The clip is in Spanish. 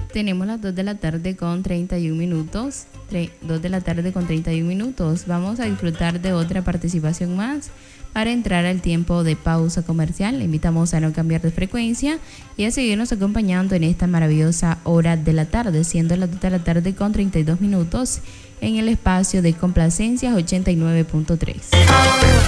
Tenemos las 2 de la tarde con 31 minutos. 2 de la tarde con 31 minutos. Vamos a disfrutar de otra participación más. Para entrar al tiempo de pausa comercial, le invitamos a no cambiar de frecuencia y a seguirnos acompañando en esta maravillosa hora de la tarde, siendo las 2 de la tarde con 32 minutos en el espacio de Complacencias 89.3.